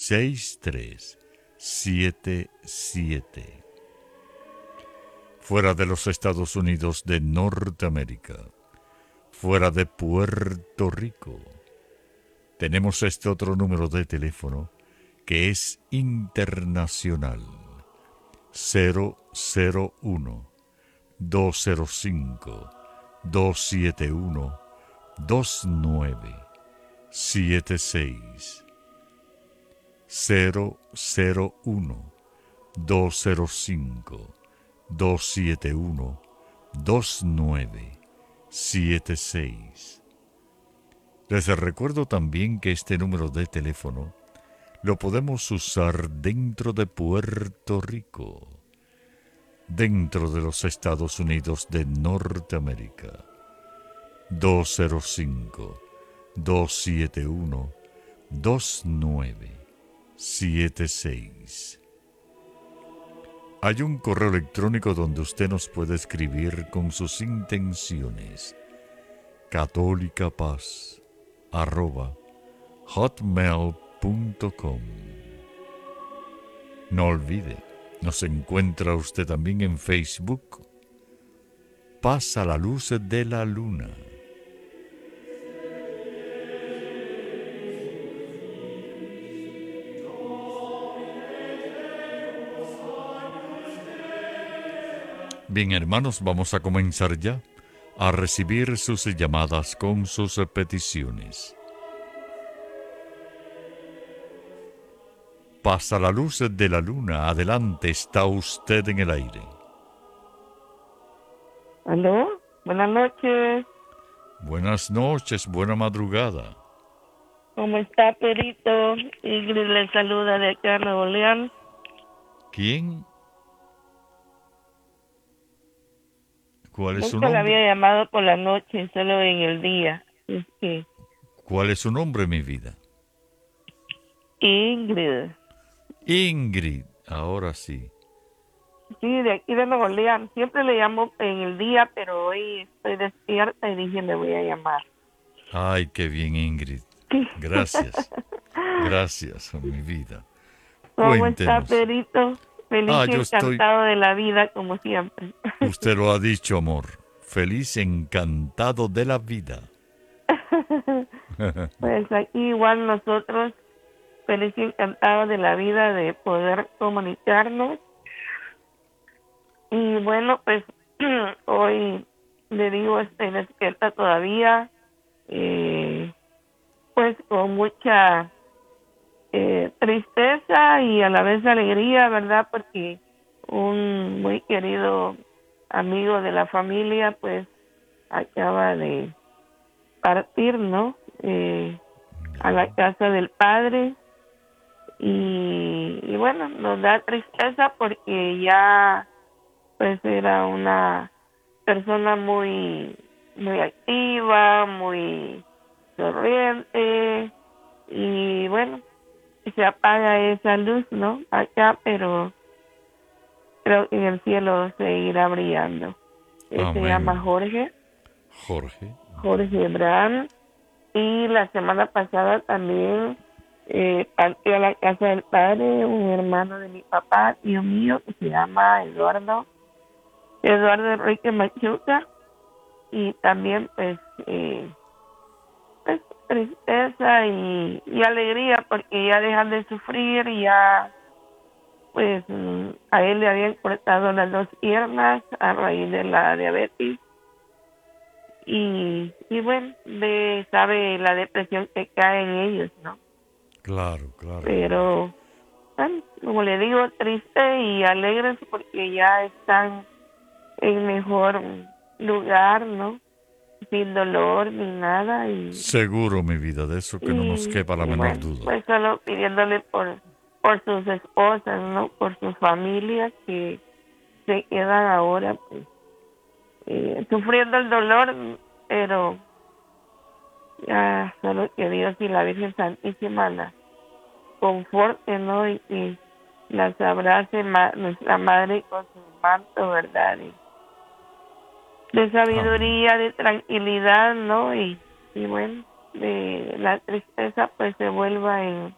6377. Fuera de los Estados Unidos de Norteamérica, fuera de Puerto Rico, tenemos este otro número de teléfono que es internacional. 001-205-271-2976. 001-205-271-2976. Les recuerdo también que este número de teléfono lo podemos usar dentro de Puerto Rico, dentro de los Estados Unidos de Norteamérica. 205-271-2976. Hay un correo electrónico donde usted nos puede escribir con sus intenciones. catolicapaz@hotmail.com. No olvide, nos encuentra usted también en Facebook. Paz a la luz de la luna. Bien, hermanos, vamos a comenzar ya a recibir sus llamadas con sus peticiones. Pasa la luz de la luna. Adelante, está usted en el aire. ¿Aló? Buenas noches. Buenas noches, buena madrugada. ¿Cómo está, Perito? Ingrid le saluda de acá, Nuevo León. ¿Quién? ¿Cuál es su Nunca la nombre? había llamado por la noche, solo en el día. Es que ¿Cuál es su nombre, mi vida? Ingrid. Ingrid, ahora sí. Sí, de aquí de Nuevo León. Siempre le llamo en el día, pero hoy estoy despierta y dije, le voy a llamar. Ay, qué bien, Ingrid. Gracias. Gracias, mi vida. ¿Cómo está, Cuéntenos. Perito? Feliz y Yo estoy... encantado de la vida, como siempre. Usted lo ha dicho, amor. Feliz, encantado de la vida. Pues aquí igual nosotros, feliz y encantado de la vida, de poder comunicarnos. Y bueno, pues hoy le digo, estoy despierta todavía, pues con mucha tristeza y a la vez alegría, ¿verdad? Porque un muy querido amigo de la familia, pues acaba de partir, ¿no? A la casa del padre. Y bueno, nos da tristeza porque ya pues era una persona muy activa, muy sonriente, y bueno, se apaga esa luz, ¿no? Acá, pero creo que en el cielo seguirá brillando. Él se llama Amén. Jorge Jorge. Abraham, y la semana pasada también partió a la casa del padre un hermano de mi papá, tío mío, que se llama Eduardo Enrique Machuca. Y también pues tristeza y alegría porque ya dejan de sufrir, y ya pues a él le habían cortado las dos piernas a raíz de la diabetes, y bueno, sabe la depresión que cae en ellos, ¿no? Claro. Pero bueno, como le digo, triste y alegres porque ya están en mejor lugar, ¿no? Sin dolor ni nada. Seguro, mi vida, de eso que no nos quepa la menor Bueno, duda. pues solo pidiéndole por sus esposas, ¿no? Por sus familias que se quedan ahora, pues, sufriendo el dolor, pero ya solo que Dios y la Virgen Santísima las conforte, ¿no? Y que las abrace nuestra Madre con su manto, ¿verdad? De sabiduría, de tranquilidad, ¿no? Y bueno, de la tristeza pues se vuelva en